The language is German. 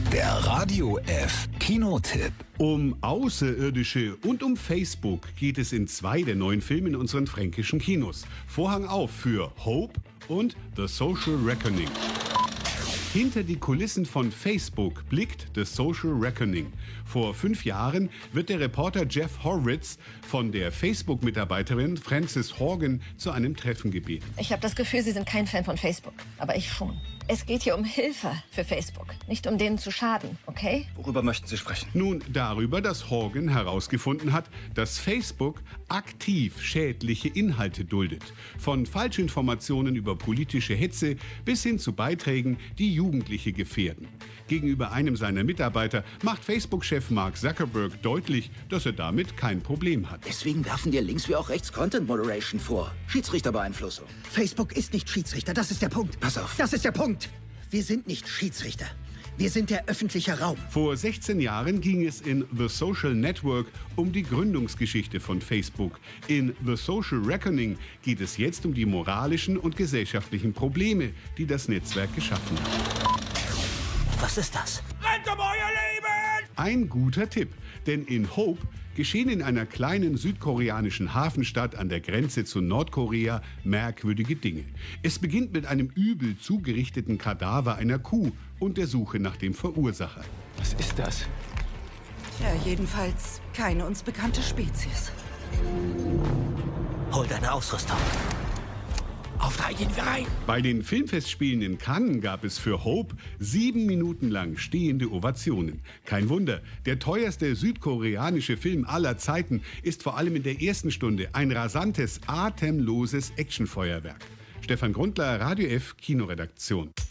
Der Radio F Kinotipp. Um Außerirdische und um Facebook geht es in 2 der neuen Filme in unseren fränkischen Kinos. Vorhang auf für Hope und The Social Reckoning. Hinter die Kulissen von Facebook blickt The Social Reckoning. Vor 5 Jahren wird der Reporter Jeff Horwitz von der Facebook-Mitarbeiterin Frances Horgan zu einem Treffen gebeten. Ich habe das Gefühl, Sie sind kein Fan von Facebook, aber ich schon. Es geht hier um Hilfe für Facebook, nicht um denen zu schaden, okay? Worüber möchten Sie sprechen? Nun, darüber, dass Horgan herausgefunden hat, dass Facebook aktiv schädliche Inhalte duldet. Von Falschinformationen über politische Hetze bis hin zu Beiträgen, die Jugendliche gefährden. Gegenüber einem seiner Mitarbeiter macht Facebook-Chef Mark Zuckerberg deutlich, dass er damit kein Problem hat. Deswegen werfen dir links wie auch rechts Content Moderation vor. Schiedsrichterbeeinflussung. Facebook ist nicht Schiedsrichter, das ist der Punkt. Pass auf. Das ist der Punkt. Wir sind nicht Schiedsrichter. Wir sind der öffentliche Raum. Vor 16 Jahren ging es in The Social Network um die Gründungsgeschichte von Facebook. In The Social Reckoning geht es jetzt um die moralischen und gesellschaftlichen Probleme, die das Netzwerk geschaffen hat. Was ist das? Rennt um euer Leben! Ein guter Tipp, denn in Hope geschehen in einer kleinen südkoreanischen Hafenstadt an der Grenze zu Nordkorea merkwürdige Dinge. Es beginnt mit einem übel zugerichteten Kadaver einer Kuh und der Suche nach dem Verursacher. Was ist das? Ja, jedenfalls keine uns bekannte Spezies. Hol deine Ausrüstung. Auf da gehen wir rein. Bei den Filmfestspielen in Cannes gab es für Hope 7 Minuten lang stehende Ovationen. Kein Wunder, der teuerste südkoreanische Film aller Zeiten ist vor allem in der ersten Stunde ein rasantes, atemloses Actionfeuerwerk. Stefan Grundler, Radio F Kinoredaktion.